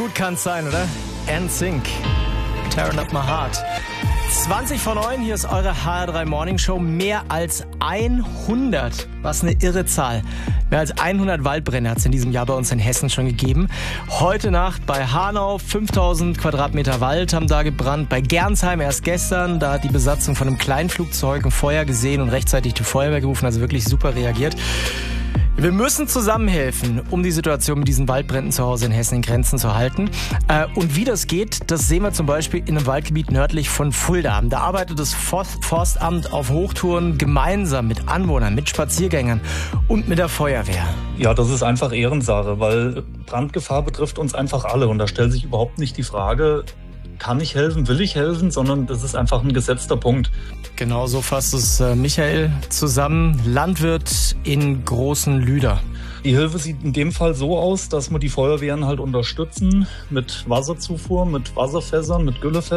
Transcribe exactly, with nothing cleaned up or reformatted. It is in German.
gut kann's sein, oder? N Sync. Tearing Up My Heart. zwanzig vor neun, hier ist eure H R drei Morning Show. Mehr als hundert. Was eine irre Zahl. Mehr als hundert Waldbrände hat es in diesem Jahr bei uns in Hessen schon gegeben. Heute Nacht bei Hanau, fünftausend Quadratmeter Wald haben da gebrannt. Bei Gernsheim erst gestern, da hat die Besatzung von einem Kleinflugzeug ein Feuer gesehen und rechtzeitig die Feuerwehr gerufen, also wirklich super reagiert. Wir müssen zusammenhelfen, um die Situation mit diesen Waldbränden zu Hause in Hessen in Grenzen zu halten. Und wie das geht, das sehen wir zum Beispiel in einem Waldgebiet nördlich von Fulda. Da arbeitet das Forstamt auf Hochtouren gemeinsam mit Anwohnern, mit Spaziergängern und mit der Feuerwehr. Ja, das ist einfach Ehrensache, weil Brandgefahr betrifft uns einfach alle. Und da stellt sich überhaupt nicht die Frage, kann ich helfen, will ich helfen, sondern das ist einfach ein gesetzter Punkt. Genau so fasst es äh, Michael zusammen, Landwirt in Großen Lüder. Die Hilfe sieht in dem Fall so aus, dass wir die Feuerwehren halt unterstützen mit Wasserzufuhr, mit Wasserfässern, mit Güllefässern.